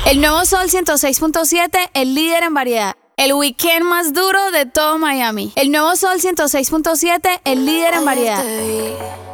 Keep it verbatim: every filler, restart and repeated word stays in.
El nuevo Sol ciento seis punto siete, el líder en variedad. El weekend más duro de todo Miami. El nuevo Sol ciento seis punto siete, el líder en variedad.